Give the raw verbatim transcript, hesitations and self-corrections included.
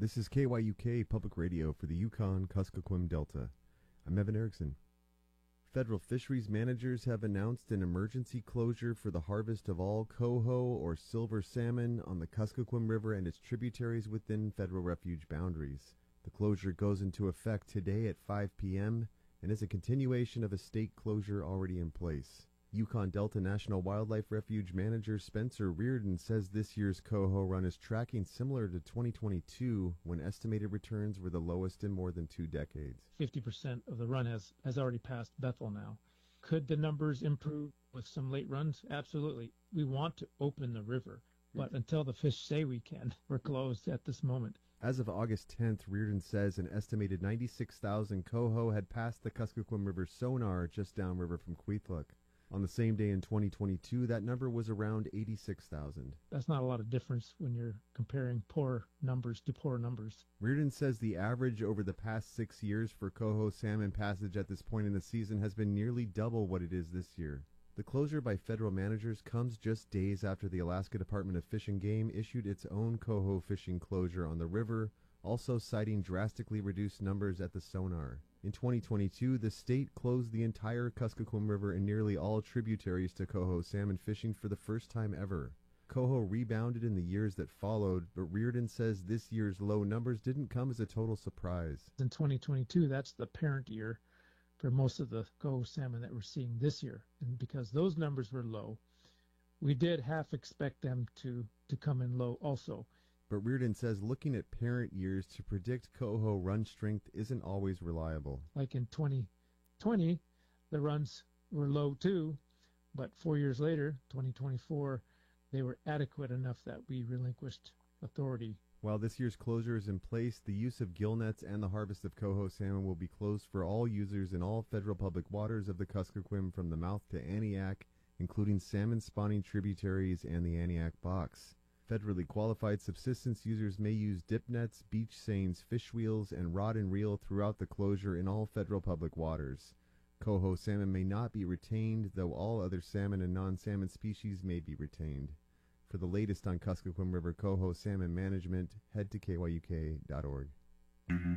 This is K Y U K Public Radio for the Yukon-Kuskokwim Delta. I'm Evan Erickson. Federal fisheries managers have announced an emergency closure for the harvest of all coho or silver salmon on the Kuskokwim River and its tributaries within federal refuge boundaries. The closure goes into effect today at five p.m. and is a continuation of a state closure already in place. Yukon Delta National Wildlife Refuge manager Spencer Reardon says this year's coho run is tracking similar to twenty twenty-two, when estimated returns were the lowest in more than two decades. fifty percent of the run has, has already passed Bethel now. Could the numbers improve with some late runs? Absolutely. We want to open the river, but until the fish say we can, we're closed at this moment. As of August tenth, Reardon says an estimated ninety-six thousand coho had passed the Kuskokwim River sonar just downriver from Kwethluk. On the same day in twenty twenty-two, that number was around eighty-six thousand. That's not a lot of difference when you're comparing poor numbers to poor numbers. Reardon says the average over the past six years for coho salmon passage at this point in the season has been nearly double what it is this year. The closure by federal managers comes just days after the Alaska Department of Fish and Game issued its own coho fishing closure on the river, also citing drastically reduced numbers at the sonar. In twenty twenty-two, the state closed the entire Kuskokwim River and nearly all tributaries to coho salmon fishing for the first time ever. Coho rebounded in the years that followed, but Reardon says this year's low numbers didn't come as a total surprise. In twenty twenty-two, that's the parent year for most of the coho salmon that we're seeing this year. And because those numbers were low, we did half expect them to, to come in low also. But Reardon says looking at parent years to predict coho run strength isn't always reliable. Like in twenty twenty, the runs were low too, but four years later, twenty twenty-four, they were adequate enough that we relinquished authority. While this year's closure is in place, the use of gill nets and the harvest of coho salmon will be closed for all users in all federal public waters of the Kuskokwim from the mouth to Aniak, including salmon spawning tributaries and the Aniak box. Federally qualified subsistence users may use dip nets, beach seines, fish wheels, and rod and reel throughout the closure in all federal public waters. Coho salmon may not be retained, though all other salmon and non-salmon species may be retained. For the latest on Kuskokwim River coho salmon management, head to K Y U K dot org.